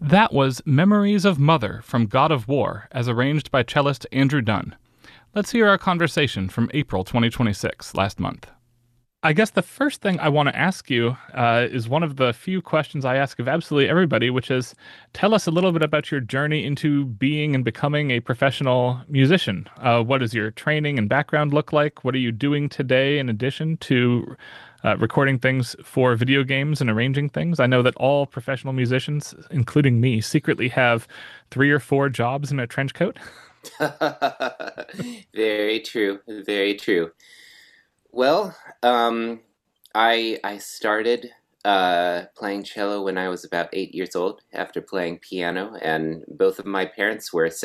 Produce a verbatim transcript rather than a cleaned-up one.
That was Memories of Mother from God of War, as arranged by cellist Andrew Dunn. Let's hear our conversation from April twenty twenty-six, last month. I guess the first thing I want to ask you uh, is one of the few questions I ask of absolutely everybody, which is tell us a little bit about your journey into being and becoming a professional musician. Uh, what does your training and background look like? What are you doing today in addition to uh, recording things for video games and arranging things? I know that all professional musicians, including me, secretly have three or four jobs in a trench coat. Very true, very true. Well, um, I I started uh, playing cello when I was about eight years old after playing piano, and both of my parents were